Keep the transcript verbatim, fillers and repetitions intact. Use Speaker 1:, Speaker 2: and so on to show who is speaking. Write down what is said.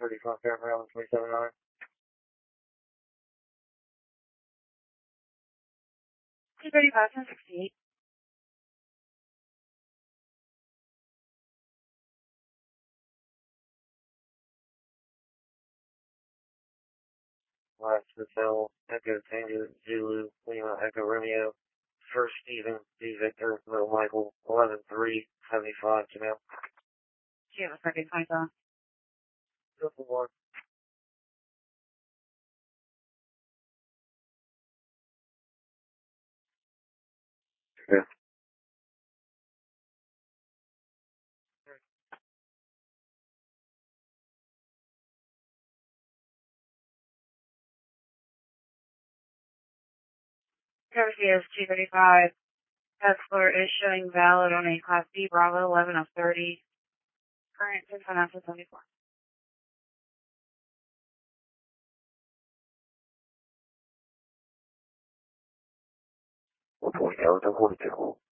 Speaker 1: thirty-five, Paramount, twenty-seven nine.
Speaker 2: two thirty-five, ten sixty-eight.
Speaker 1: Last Hotel, Echo Tango, Zulu, Lima, Echo Romeo, First Stephen, D Victor, Little Michael, eleven three, seventy-five, Janelle.
Speaker 2: Do you have a second time zone?
Speaker 1: Triple one. Yeah.
Speaker 2: Courtesy is two thirty-five. Escort is showing valid on a Class B Bravo eleven of thirty. Current six nine seventy-four.
Speaker 1: one forty, Delta forty-two.